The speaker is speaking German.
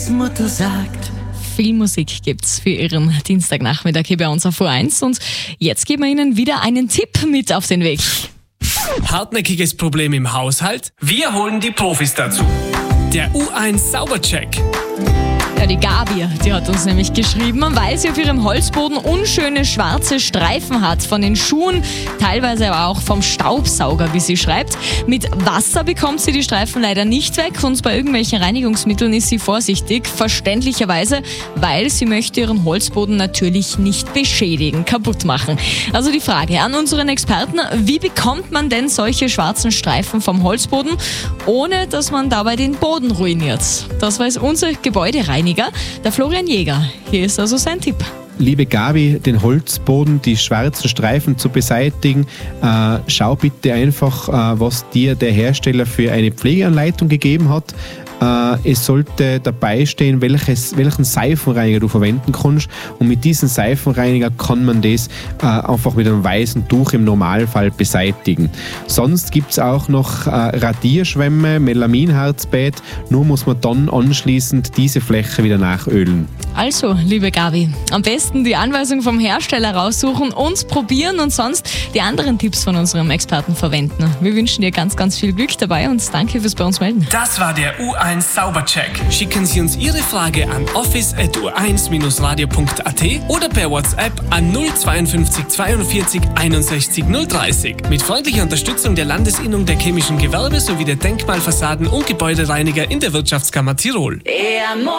Mutter sagt. Viel Musik gibt's für Ihren Dienstagnachmittag hier bei uns auf U1 und jetzt geben wir Ihnen wieder einen Tipp mit auf den Weg. Hartnäckiges Problem im Haushalt? Wir holen die Profis dazu. Der U1 Saubercheck. Ja, die Gabi, die hat uns nämlich geschrieben, weil sie auf ihrem Holzboden unschöne schwarze Streifen hat von den Schuhen, teilweise aber auch vom Staubsauger, wie sie schreibt. Mit Wasser bekommt sie die Streifen leider nicht weg und bei irgendwelchen Reinigungsmitteln ist sie vorsichtig, verständlicherweise, weil sie möchte ihren Holzboden natürlich nicht beschädigen, kaputt machen. Also die Frage an unseren Experten, wie bekommt man denn solche schwarzen Streifen vom Holzboden, ohne dass man dabei den Boden ruiniert? Das weiß unser Gebäudereiniger, der Florian Jäger. Hier ist also sein Tipp. Liebe Gabi, den Holzboden, die schwarzen Streifen zu beseitigen, schau bitte einfach, was dir der Hersteller für eine Pflegeanleitung gegeben hat. Es sollte dabei stehen, welchen Seifenreiniger du verwenden kannst, und mit diesem Seifenreiniger kann man das einfach mit einem weißen Tuch im Normalfall beseitigen. Sonst gibt es auch noch Radierschwämme, Melaminharzbett, nur muss man dann anschließend diese Fläche wieder nachölen. Also, liebe Gabi, am besten die Anweisung vom Hersteller raussuchen und probieren und sonst die anderen Tipps von unserem Experten verwenden. Wir wünschen dir ganz, ganz viel Glück dabei und danke fürs bei uns melden. Das war der U1 Saubercheck. Schicken Sie uns Ihre Frage an office@u1-radio.at oder per WhatsApp an 052 42 61 030. Mit freundlicher Unterstützung der Landesinnung der chemischen Gewerbe sowie der Denkmalfassaden- und Gebäudereiniger in der Wirtschaftskammer Tirol.